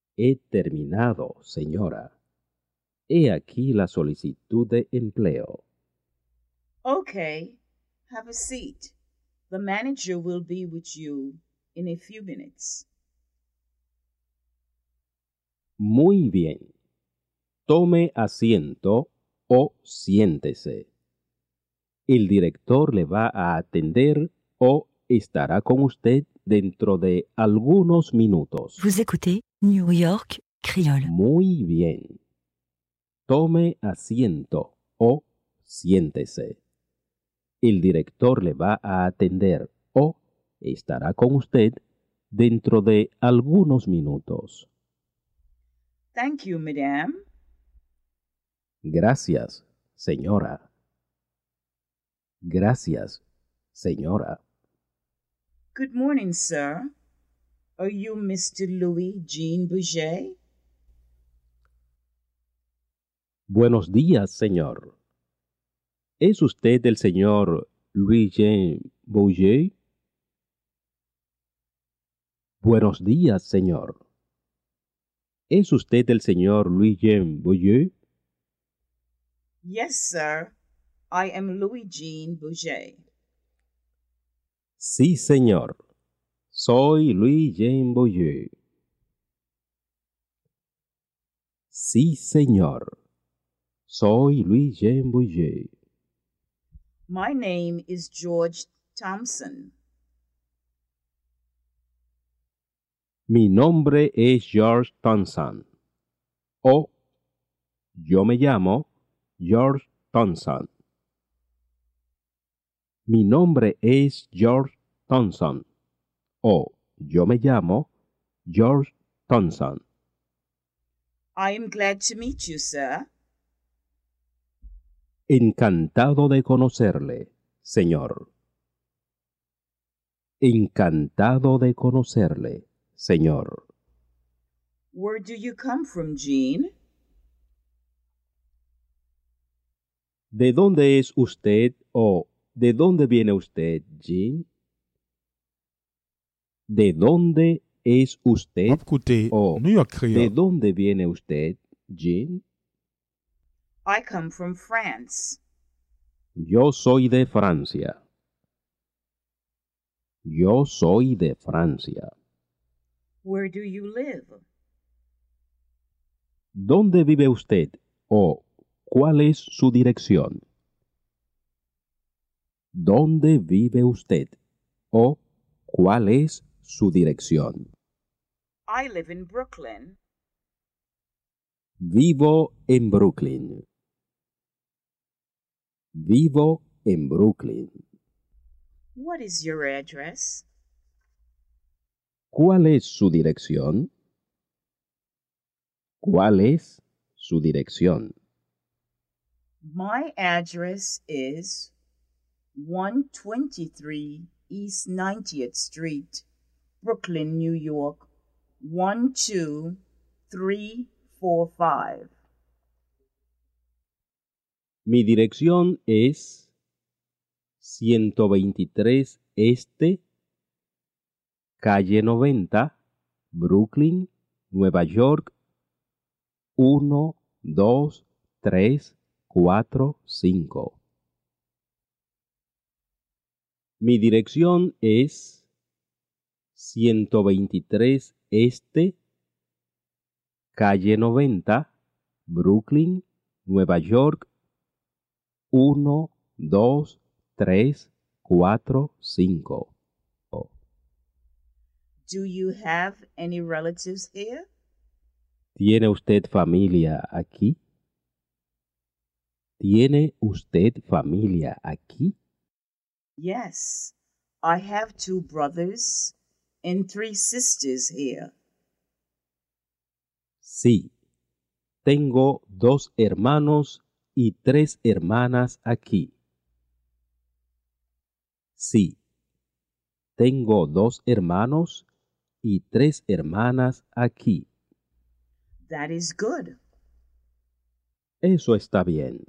He terminado, señora. He aquí la solicitud de empleo. Okay, have a seat. The manager will be with you in a few minutes. Muy bien. Tome asiento o siéntese. El director le va a atender o estará con usted dentro de algunos minutos. Vous écoutez New York Creole. Muy bien. Tome asiento o siéntese. El director le va a atender o estará con usted dentro de algunos minutos. Thank you, madame. Gracias, señora. Gracias, señora. Good morning, sir. Are you Mr. Louis Jean Bouget? Buenos días, señor. ¿Es usted el señor Louis-Jean Bouget? Buenos días, señor. ¿Es usted el señor Louis-Jean Bouget? Yes, sir. I am Louis Jean Bouget. Sí, señor. Soy Louis-Jean Bouget. Sí, señor. Soy Louis-Jean Bouget. My name is George Thompson. Mi nombre es George Thompson. O yo me llamo George Thompson. Mi nombre es George Thompson. O yo me llamo George Thompson. I am glad to meet you, sir. Encantado de conocerle, señor. Encantado de conocerle, señor. Where do you come from, Jean? ¿De dónde es usted o de dónde viene usted, Jean? ¿De dónde es usted Écoutez o New York de Creole. dónde viene usted, Jean? I come from France. Yo soy de Francia. Yo soy de Francia. Where do you live? ¿Dónde vive usted o cuál es su dirección? ¿Dónde vive usted o cuál es su dirección? I live in Brooklyn. Vivo en Brooklyn. Vivo en Brooklyn. What is your address? ¿Cuál es su dirección? ¿Cuál es su dirección? My address is 123 East 90th Street, Brooklyn, New York, 12345. Mi dirección es 123 Este, calle 90, Brooklyn, Nueva York, 1, 2, 3, 4, 5. Mi dirección es 123 Este, calle 90, Brooklyn, Nueva York, 1, 2, 3, 4, 5. Do you have any relatives here? ¿Tiene usted familia aquí? ¿Tiene usted familia aquí? Yes, I have 2 brothers and 3 sisters here. Sí, tengo 2 hermanos y 3 hermanas aquí. Sí, tengo 2 hermanos y 3 hermanas aquí. That is good. Eso está bien.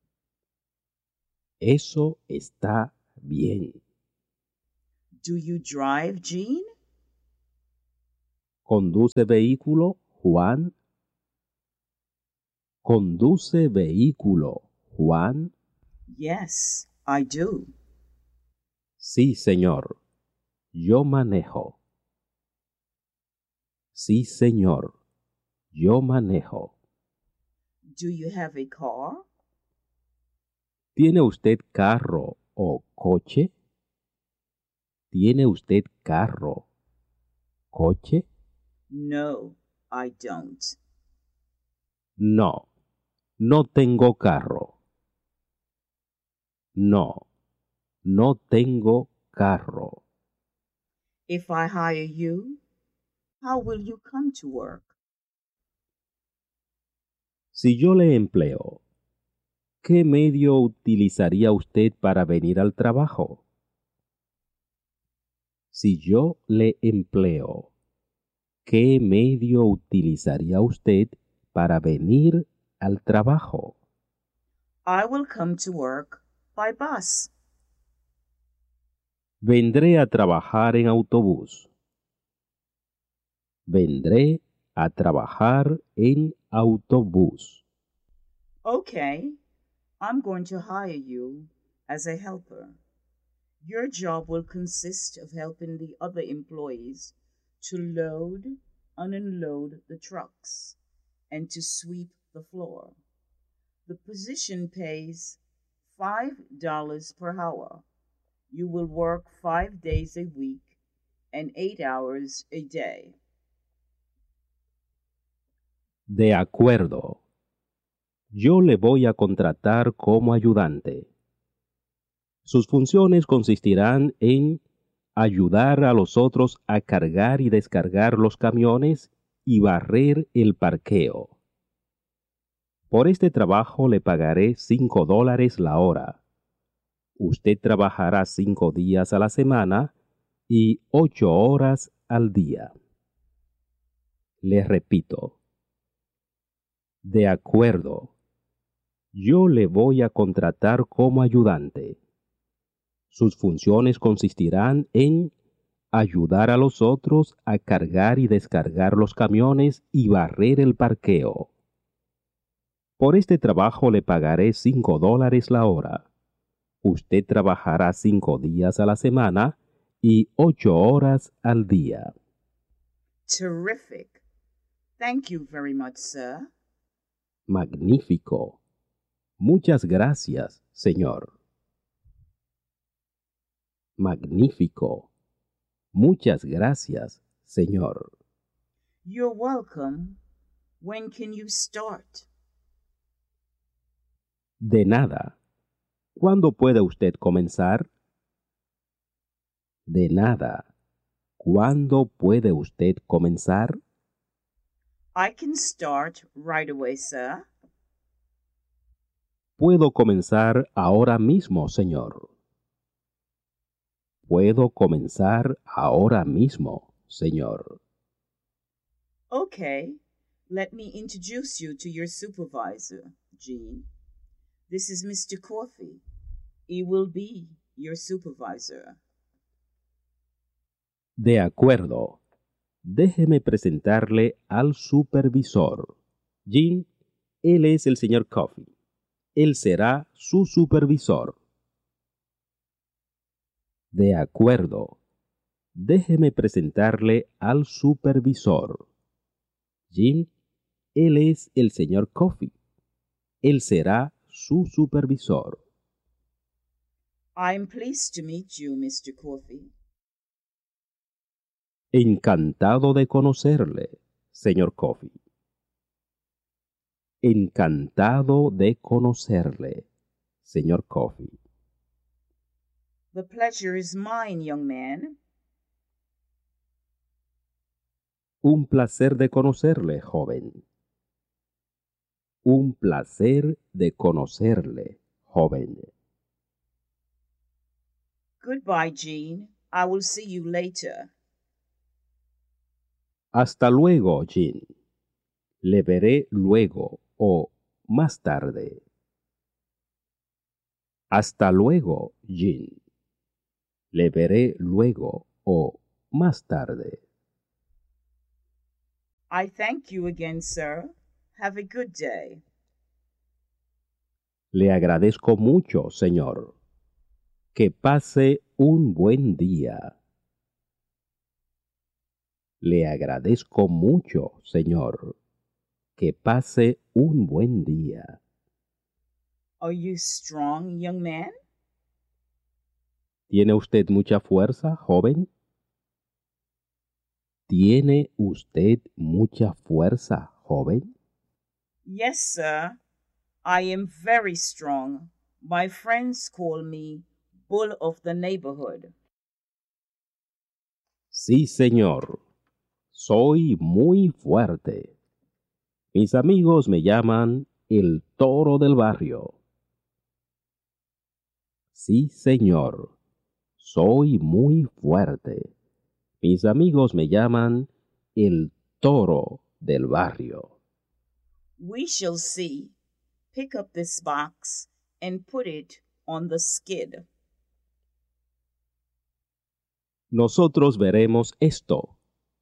Eso está bien. Do you drive, Jean? ¿Conduce vehículo, Juan? ¿Conduce vehículo, Juan? Yes, I do. Sí, señor. Yo manejo. Sí, señor. Yo manejo. Do you have a car? ¿Tiene usted carro o coche? ¿Tiene usted carro, coche? No, I don't. No, no tengo carro. No, no tengo carro. If I hire you, how will you come to work? Si yo le empleo, ¿qué medio utilizaría usted para venir al trabajo? Si yo le empleo, ¿qué medio utilizaría usted para venir al trabajo? I will come to work by bus. Vendré a trabajar en autobús. Vendré a trabajar en autobús. Okay, I'm going to hire you as a helper. Your job will consist of helping the other employees to load and unload the trucks and to sweep the floor. The position pays $5 per hour. You will work 5 days a week and 8 hours a day. De acuerdo. Yo le voy a contratar como ayudante. Sus funciones consistirán en ayudar a los otros a cargar y descargar los camiones y barrer el parqueo. Por este trabajo le pagaré $5 la hora. Usted trabajará 5 días a la semana y 8 horas al día. Le repito. De acuerdo. Yo le voy a contratar como ayudante. Sus funciones consistirán en ayudar a los otros a cargar y descargar los camiones y barrer el parqueo. Por este trabajo le pagaré $5 la hora. Usted trabajará 5 días a la semana y 8 horas al día. Terrific. Thank you very much, sir. Magnífico. Muchas gracias, señor. Magnífico. Muchas gracias, señor. You're welcome. When can you start? De nada. ¿Cuándo puede usted comenzar? De nada. ¿Cuándo puede usted comenzar? I can start right away, sir. Puedo comenzar ahora mismo, señor. Puedo comenzar ahora mismo, señor. Okay, let me introduce you to your supervisor, Jean. This is Mr. Coffey. He will be your supervisor. De acuerdo. Déjeme presentarle al supervisor. Jean, él es el señor Coffey. Él será su supervisor. De acuerdo. Déjeme presentarle al supervisor. Jean, él es el señor Coffey. Él será su supervisor. I'm pleased to meet you, Mr. Coffey. Encantado de conocerle, señor Coffey. Encantado de conocerle, señor Coffey. The pleasure is mine, young man. Un placer de conocerle, joven. Un placer de conocerle, joven. Goodbye, Jean. I will see you later. Hasta luego, Jean. Le veré luego o más tarde. Hasta luego, Jean. Le veré luego o más tarde. I thank you again, sir. Have a good day. Le agradezco mucho, señor. Que pase un buen día. Le agradezco mucho, señor. Que pase un buen día. Are you strong, young man? ¿Tiene usted mucha fuerza, joven? ¿Tiene usted mucha fuerza, joven? Yes, sir. I am very strong. My friends call me Bull of the Neighborhood. Sí, señor. Soy muy fuerte. Mis amigos me llaman el toro del barrio. Sí, señor. Soy muy fuerte. Mis amigos me llaman el toro del barrio. We shall see. Pick up this box and put it on the skid. Nosotros veremos esto.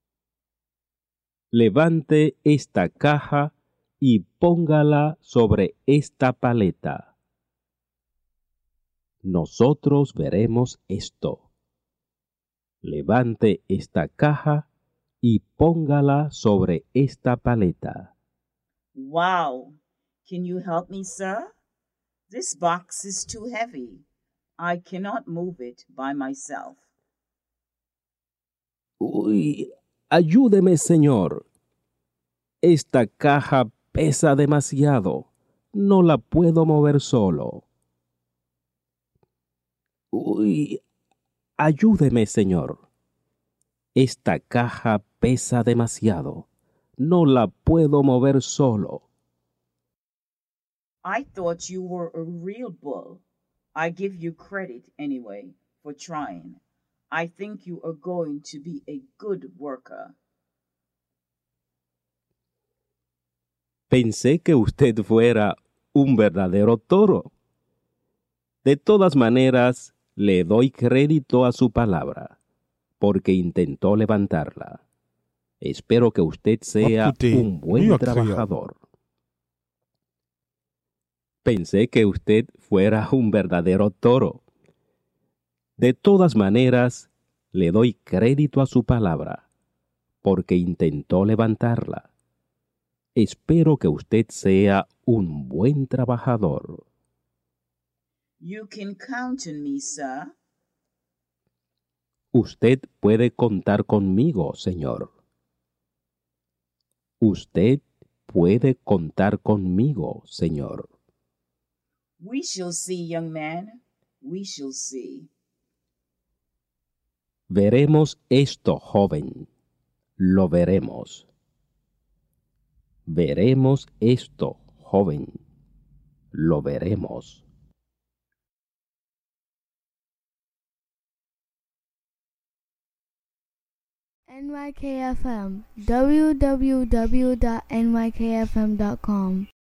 Levante esta caja y póngala sobre esta paleta. Nosotros veremos esto. Levante esta caja y póngala sobre esta paleta. Wow. Can you help me, sir? This box is too heavy. I cannot move it by myself. Uy, ayúdeme, señor. Esta caja pesa demasiado. No la puedo mover solo. Uy, ayúdeme, señor. Esta caja pesa demasiado. No la puedo mover solo. I thought you were a real bull. I give you credit anyway for trying. I think you are going to be a good worker. Pensé que usted fuera un verdadero toro. De todas maneras, le doy crédito a su palabra, porque intentó levantarla. Espero que usted sea Écoutez, un buen New York Créole. trabajador. Pensé que usted fuera un verdadero toro. De todas maneras, le doy crédito a su palabra, porque intentó levantarla. Espero que usted sea un buen trabajador. You can count on me, sir. Usted puede contar conmigo, señor. Usted puede contar conmigo, señor. We shall see, young man. We shall see. Veremos esto, joven. Lo veremos. Veremos esto, joven. Lo veremos. NYKFM, www.nykfm.com.